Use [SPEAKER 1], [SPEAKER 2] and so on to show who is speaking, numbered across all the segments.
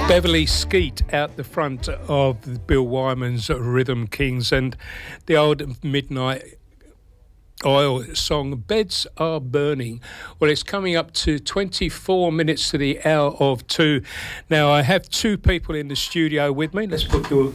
[SPEAKER 1] Beverly Skeet out the front of Bill Wyman's Rhythm Kings and the old Midnight Oil song, Beds Are Burning. Well, it's coming up to 24 minutes to the hour of 2. Now, I have two people in the studio with me. Let's put your...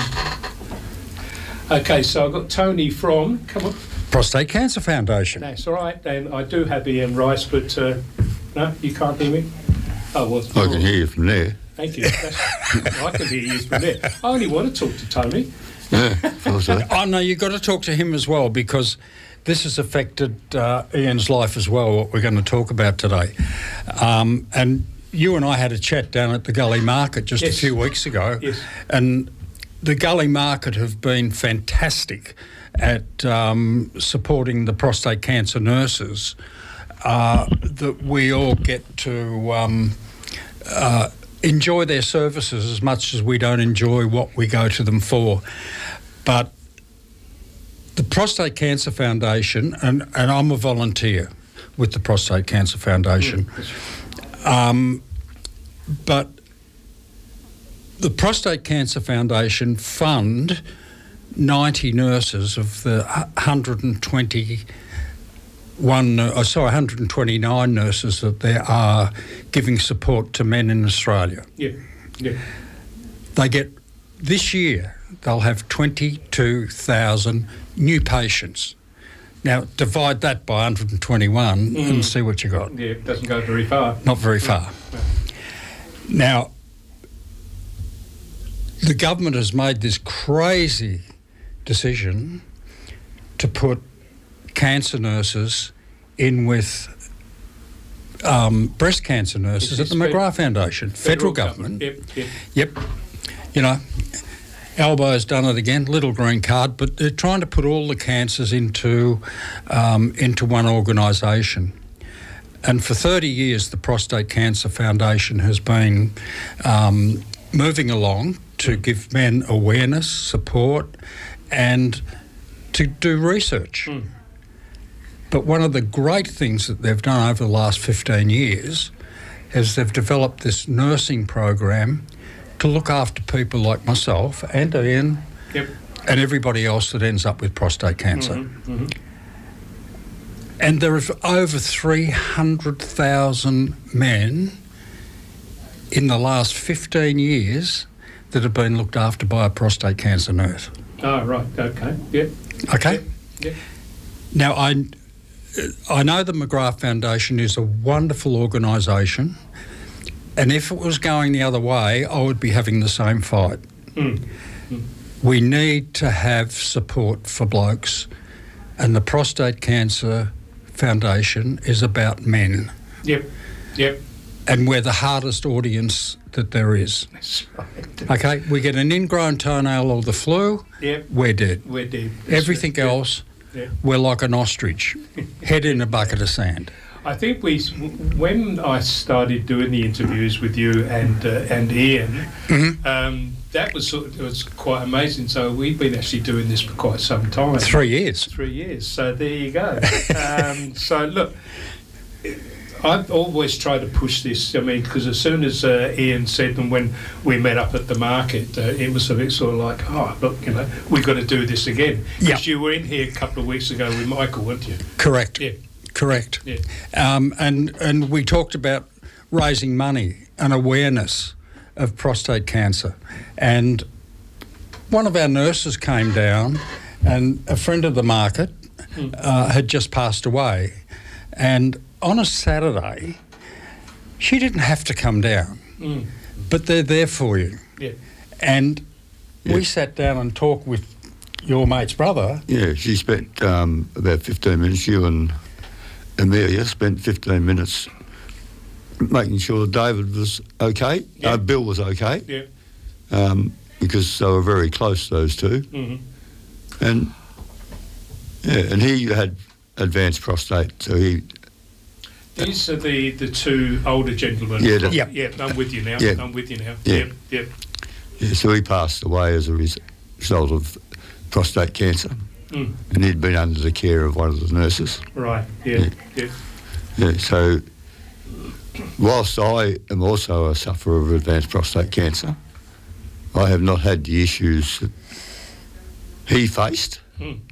[SPEAKER 1] OK, so I've got Tony from... Come on.
[SPEAKER 2] Prostate Cancer Foundation.
[SPEAKER 1] That's all right. And I do have Ian Rice, but... no, you can't hear me? Oh, well...
[SPEAKER 3] I can hear you from there.
[SPEAKER 1] Thank you. I can hear you from there. I only want to talk to Tony.
[SPEAKER 3] Yeah, also.
[SPEAKER 2] Oh, no, you've got to talk to him as well, because this has affected Ian's life as well, what we're going to talk about today. And you and I had a chat down at the Gully Market just a few weeks ago.
[SPEAKER 1] Yes.
[SPEAKER 2] And the Gully Market have been fantastic at supporting the prostate cancer nurses, that we all get to... enjoy their services as much as we don't enjoy what we go to them for. But the Prostate Cancer Foundation, and I'm a volunteer with the Prostate Cancer Foundation, but the Prostate Cancer Foundation fund 90 nurses of the 129 nurses that there are giving support to men in Australia.
[SPEAKER 1] Yeah.
[SPEAKER 2] They get, this year, they'll have 22,000 new patients. Now, divide that by 121 and see what you got.
[SPEAKER 1] Yeah, it doesn't go very far.
[SPEAKER 2] Not very far.
[SPEAKER 1] No.
[SPEAKER 2] Now, the government has made this crazy decision to put cancer nurses in with breast cancer nurses at the McGrath Foundation. Federal government. Yep. You know, Albo's done it again, little green card, but they're trying to put all the cancers into one organisation. And for 30 years, the Prostate Cancer Foundation has been moving along to give men awareness, support, and to do research. But one of the great things that they've done over the last 15 years is they've developed this nursing program to look after people like myself and Ian and everybody else that ends up with prostate cancer. And there are over 300,000 men in the last 15 years that have been looked after by a prostate cancer nurse.
[SPEAKER 1] Oh, right. OK. Yep.
[SPEAKER 2] OK?
[SPEAKER 1] Yep.
[SPEAKER 2] Now, I know the McGrath Foundation is a wonderful organisation, and if it was going the other way, I would be having the same fight. We need to have support for blokes, and the Prostate Cancer Foundation is about men. Yep. And we're the hardest audience that there is.
[SPEAKER 1] That's right.
[SPEAKER 2] OK, we get an ingrown toenail or the flu, we're dead. Everything else... we're like an ostrich, head in a bucket of sand.
[SPEAKER 1] I think when I started doing the interviews with you and Ian, that was it was quite amazing. So we've been actually doing this for quite some time.
[SPEAKER 2] 3 years.
[SPEAKER 1] 3 years. So there you go. So look, I've always tried to push this. I mean, because as soon as Ian said, and when we met up at the market, it was a bit sort of like, oh, look, you know, we've got to do this again. Because you were in here a couple of weeks ago with Michael, weren't you?
[SPEAKER 2] Correct.
[SPEAKER 1] Yeah.
[SPEAKER 2] Correct.
[SPEAKER 1] Yeah.
[SPEAKER 2] And we talked about raising money and awareness of prostate cancer. And one of our nurses came down, and a friend of the market had just passed away. And on a Saturday, she didn't have to come down, but they're there for you.
[SPEAKER 1] Yeah.
[SPEAKER 2] And we sat down and talked with your mate's brother.
[SPEAKER 3] Yeah, she spent about 15 minutes, you and Amelia spent 15 minutes making sure David was okay, Bill was okay, because they were very close, those two. And he had advanced prostate, so he...
[SPEAKER 1] These are the two older gentlemen.
[SPEAKER 3] Yeah,
[SPEAKER 1] I'm with you now.
[SPEAKER 3] Yeah.
[SPEAKER 1] I'm with you now.
[SPEAKER 3] Yeah.
[SPEAKER 1] Yep.
[SPEAKER 3] Yeah, so he passed away as a result of prostate cancer. And he'd been under the care of one of the nurses.
[SPEAKER 1] Right, yeah.
[SPEAKER 3] Yeah, so whilst I am also a sufferer of advanced prostate cancer, I have not had the issues that he faced.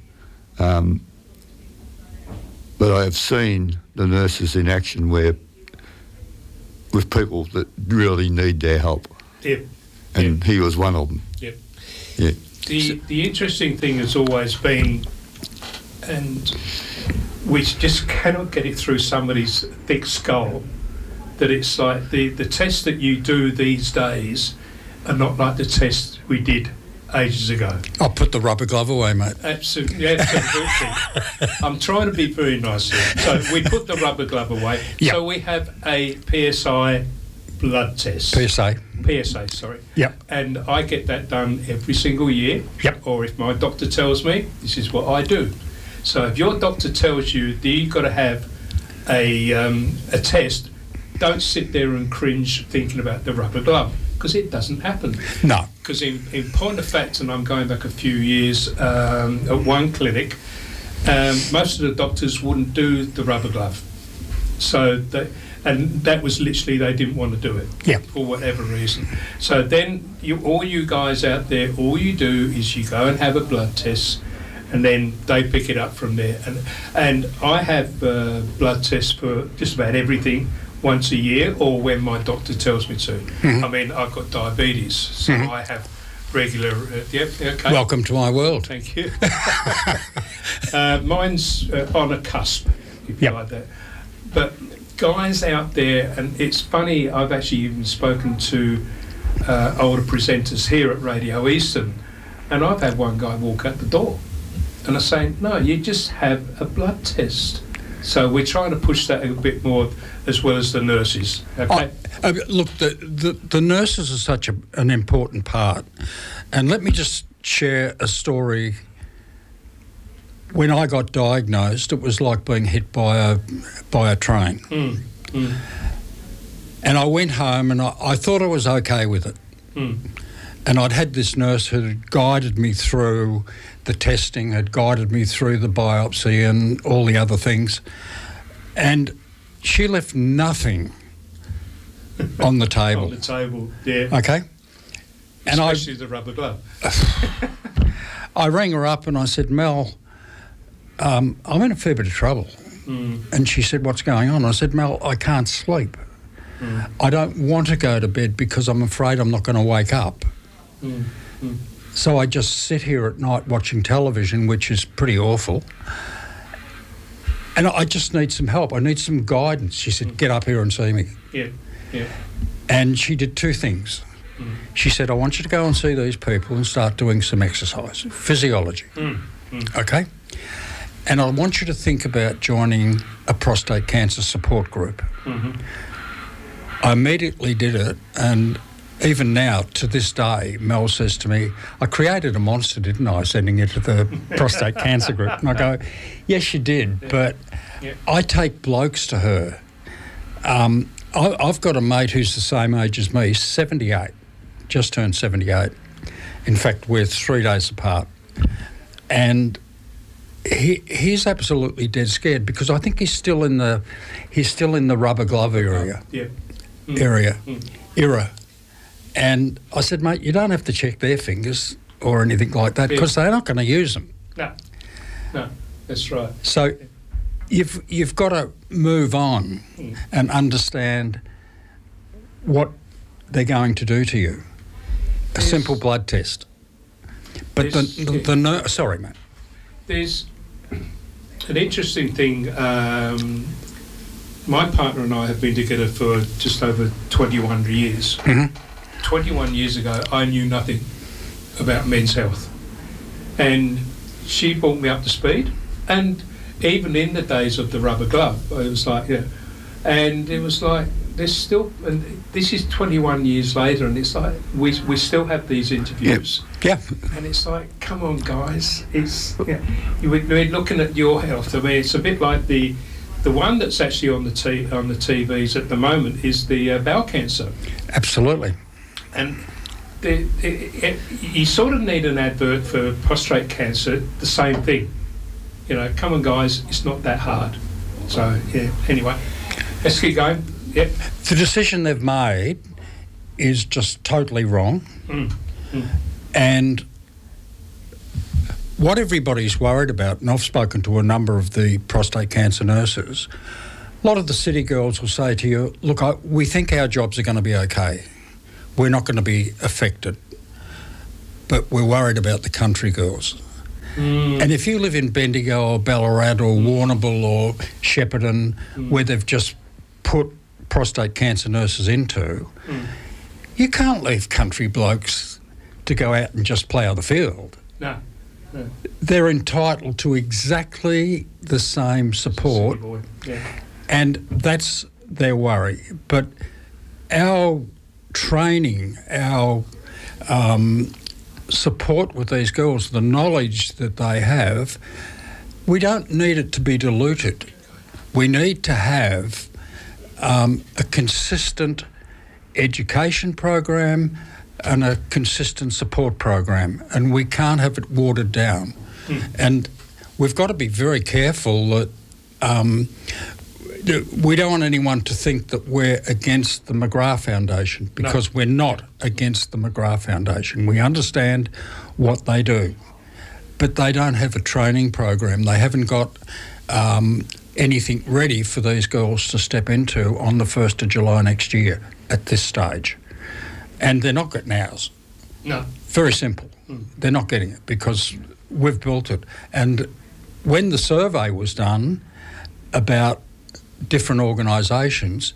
[SPEAKER 3] But I have seen the nurses in action with people that really need their help.
[SPEAKER 1] Yep.
[SPEAKER 3] And he was one of them.
[SPEAKER 1] Yep.
[SPEAKER 3] Yeah.
[SPEAKER 1] The interesting thing has always been, and we just cannot get it through somebody's thick skull, that it's like the tests that you do these days are not like the tests we did ages ago.
[SPEAKER 2] I'll put the rubber glove away, mate.
[SPEAKER 1] Absolutely. I'm trying to be very nice here. So we put the rubber glove away.
[SPEAKER 2] Yep.
[SPEAKER 1] So we have a PSI blood test.
[SPEAKER 2] PSA, sorry.
[SPEAKER 1] Yep. And I get that done every single year.
[SPEAKER 2] Yep.
[SPEAKER 1] Or if my doctor tells me, this is what I do. So if your doctor tells you that you've got to have a test, don't sit there and cringe thinking about the rubber glove, because it doesn't happen.
[SPEAKER 2] No.
[SPEAKER 1] Because in point of fact, and I'm going back a few years, at one clinic, most of the doctors wouldn't do the rubber glove. So that was literally, they didn't want to do it.
[SPEAKER 2] Yeah.
[SPEAKER 1] For whatever reason. So then all you guys out there, all you do is you go and have a blood test, and then they pick it up from there. And I have blood tests for just about everything once a year, or when my doctor tells me to. I mean, I've got diabetes, so I have regular... okay.
[SPEAKER 2] Welcome to my world.
[SPEAKER 1] Thank you. Mine's on a cusp, if you like that. But guys out there, and it's funny, I've actually even spoken to older presenters here at Radio Eastern, and I've had one guy walk out the door, and I say, no, you just have a blood test. So we're trying to push that a bit more, as well as the nurses. Okay.
[SPEAKER 2] Look, the nurses are such an important part, and let me just share a story. When I got diagnosed, it was like being hit by a train. And I went home, and I thought I was okay with it. And I'd had this nurse who had guided me through the testing, had guided me through the biopsy and all the other things. And she left nothing on the table.
[SPEAKER 1] On the table, yeah.
[SPEAKER 2] Okay?
[SPEAKER 1] Especially the rubber glove.
[SPEAKER 2] I rang her up and I said, Mel, I'm in a fair bit of trouble. And she said, what's going on? I said, Mel, I can't sleep. I don't want to go to bed because I'm afraid I'm not going to wake up. So I just sit here at night watching television, which is pretty awful. And I just need some help. I need some guidance. She said, get up here and see me.
[SPEAKER 1] Yeah.
[SPEAKER 2] And she did two things. She said, I want you to go and see these people and start doing some exercise, physiology. Okay? And I want you to think about joining a prostate cancer support group. I immediately did it, and even now, to this day, Mel says to me, I created a monster, didn't I, sending you to the prostate cancer group? And I go, yes, you did, but I take blokes to her. I've got a mate who's the same age as me, 78, just turned 78. In fact, we're 3 days apart. And he's absolutely dead scared because I think he's still in the rubber glove area. Era. And I said, mate, you don't have to check their fingers or anything like that because they're not going to use them.
[SPEAKER 1] No, that's right.
[SPEAKER 2] So you've got to move on and understand what they're going to do to you. A simple blood test. But sorry, mate.
[SPEAKER 1] There's an interesting thing. My partner and I have been together for just over 21 years. 21 years ago, I knew nothing about men's health. And she brought me up to speed. And even in the days of the rubber glove, it was like, and it was like, there's still, and this is 21 years later, and it's like, we still have these interviews.
[SPEAKER 2] Yeah.
[SPEAKER 1] And it's like, come on, guys. We're looking at your health. I mean, it's a bit like the one that's actually on the TVs at the moment is the bowel cancer.
[SPEAKER 2] Absolutely.
[SPEAKER 1] And you sort of need an advert for prostate cancer, the same thing. Come on, guys, it's not that hard. So, anyway, let's keep going. Yep.
[SPEAKER 2] The decision they've made is just totally wrong. And what everybody's worried about, and I've spoken to a number of the prostate cancer nurses, a lot of the city girls will say to you, look, we think our jobs are going to be okay. We're not going to be affected. But we're worried about the country girls. And if you live in Bendigo or Ballarat or Warrnambool or Shepparton, where they've just put prostate cancer nurses into, you can't leave country blokes to go out and just plough the field.
[SPEAKER 1] No.
[SPEAKER 2] They're entitled to exactly the same support, and that's their worry. But our training, our support with these girls, the knowledge that they have, we don't need it to be diluted. We need to have a consistent education program and a consistent support program, and we can't have it watered down. And we've got to be very careful that we don't want anyone to think that we're against the McGrath Foundation, because we're not against the McGrath Foundation. We understand what they do, but they don't have a training program. They haven't got anything ready for these girls to step into on the 1st of July next year at this stage. And they're not getting ours.
[SPEAKER 1] No.
[SPEAKER 2] Very simple. They're not getting it because we've built it. And when the survey was done about different organisations,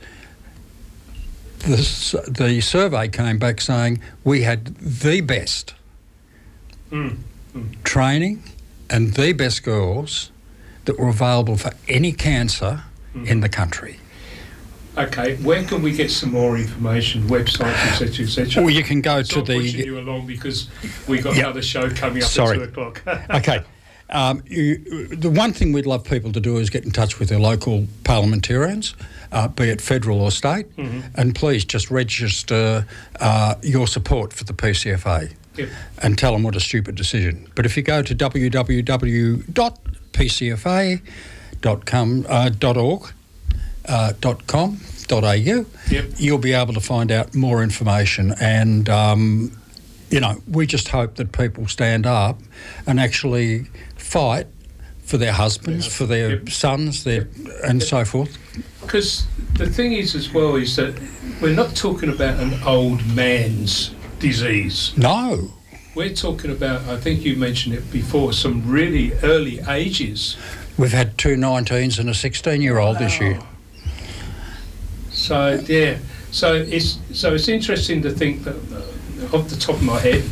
[SPEAKER 2] the survey came back saying we had the best training and the best girls that were available for any cancer in the country.
[SPEAKER 1] Okay, where can we get some more information, websites, etc., etc.?
[SPEAKER 2] Well, you can go to the...
[SPEAKER 1] pushing you along because we've got another show coming up at 2 o'clock.
[SPEAKER 2] Okay. The one thing we'd love people to do is get in touch with their local parliamentarians, be it federal or state, and please just register your support for the PCFA and tell them what a stupid decision. But if you go to www.pcfa.com.au, you'll be able to find out more information. And, we just hope that people stand up and actually fight for their husbands, for their sons, and so forth.
[SPEAKER 1] Because the thing is as well is that we're not talking about an old man's disease.
[SPEAKER 2] No.
[SPEAKER 1] We're talking about, I think you mentioned it before, some really early ages.
[SPEAKER 2] We've had 2 19s and a 16-year-old this year.
[SPEAKER 1] So, yeah. So it's interesting to think that, off the top of my head,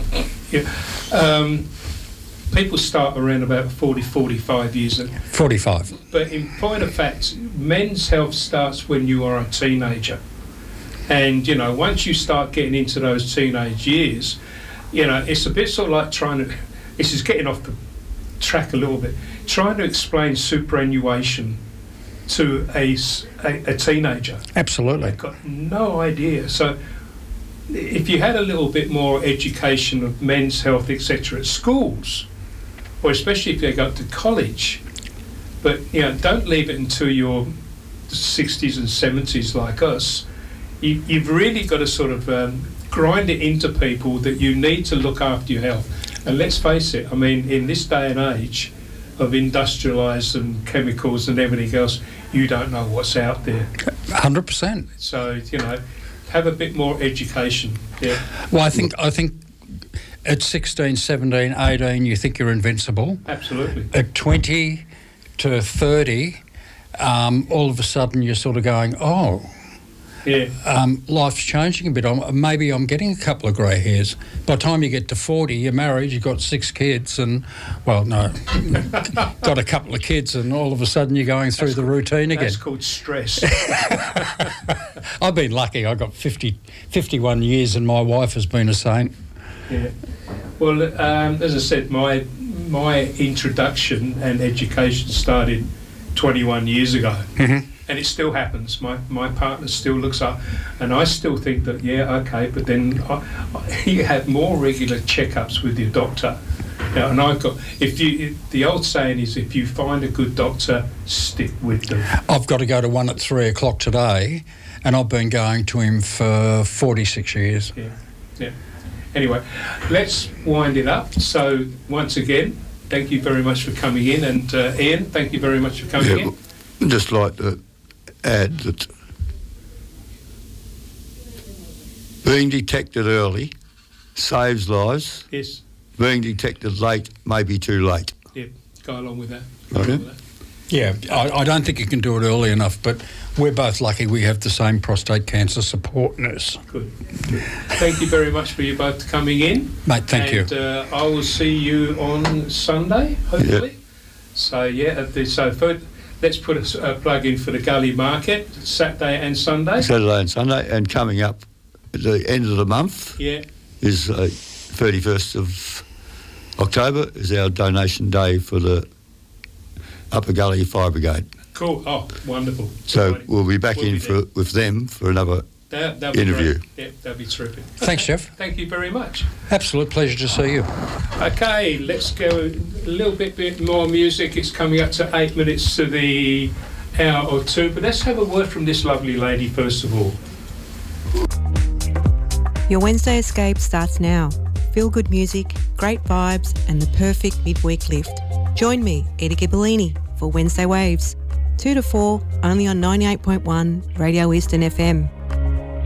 [SPEAKER 1] people start around about 40, 45 years.
[SPEAKER 2] 45.
[SPEAKER 1] But in point of fact, men's health starts when you are a teenager. And, once you start getting into those teenage years, it's a bit sort of like this is getting off the track a little bit, trying to explain superannuation to a teenager.
[SPEAKER 2] Absolutely.
[SPEAKER 1] They've got no idea. So if you had a little bit more education of men's health, etc., at schools, or especially if they go to college, but don't leave it until your 60s and 70s like us. You've really got to sort of grind it into people that you need to look after your health. And let's face it, I mean, in this day and age of industrialised and chemicals and everything else, you don't know what's out there.
[SPEAKER 2] 100%.
[SPEAKER 1] So, have a bit more education. Yeah.
[SPEAKER 2] Well, I think at 16, 17, 18, you think you're invincible.
[SPEAKER 1] Absolutely.
[SPEAKER 2] At 20 to 30, all of a sudden you're sort of going, life's changing a bit. Maybe I'm getting a couple of grey hairs. By the time you get to 40, you're married, you've got 6 kids, and, got a couple of kids, and all of a sudden you're going through the routine again.
[SPEAKER 1] That's called stress.
[SPEAKER 2] I've been lucky. I got 51 years, and my wife has been a saint.
[SPEAKER 1] Yeah. Well, as I said, my introduction and education started 21 years ago.
[SPEAKER 2] Mm-hmm.
[SPEAKER 1] And it still happens. My partner still looks up, and I still think that, but then you have more regular checkups with your doctor, And the old saying is, if you find a good doctor, stick with them.
[SPEAKER 2] I've got to go to one at 3 o'clock today, and I've been going to him for 46 years.
[SPEAKER 1] Yeah. Anyway, let's wind it up. So once again, thank you very much for coming in, and Ian, thank you very much for coming in.
[SPEAKER 3] I'd just like to add that being detected early saves lives.
[SPEAKER 1] Yes.
[SPEAKER 3] Being detected late may be too late.
[SPEAKER 1] Yeah, go along with that.
[SPEAKER 2] Yeah, I don't think you can do it early enough, but we're both lucky we have the same prostate cancer support nurse.
[SPEAKER 1] Good. Thank you very much for you both coming in.
[SPEAKER 2] Mate, thank you.
[SPEAKER 1] And I will see you on Sunday, hopefully.
[SPEAKER 3] Yep.
[SPEAKER 1] So, let's put a plug in for the Gully Market, Saturday and Sunday.
[SPEAKER 3] And coming up at the end of the month is 31st of October is our donation day for the Upper Gully Fire Brigade.
[SPEAKER 1] Cool. Oh, wonderful.
[SPEAKER 3] So we'll be back with them for another interview.
[SPEAKER 1] Yeah, that'd be terrific.
[SPEAKER 2] Thanks, Jeff.
[SPEAKER 1] Thank you very much.
[SPEAKER 2] Absolute pleasure to see you.
[SPEAKER 1] Okay, let's go a little bit more music. It's coming up to 8 minutes to the hour or two, but let's have a word from this lovely lady first of all.
[SPEAKER 4] Your Wednesday escape starts now. Feel good music, great vibes, and the perfect midweek lift. Join me, Edie Ghibellini, for Wednesday Waves, 2 to 4, only on 98.1 Radio Eastern FM.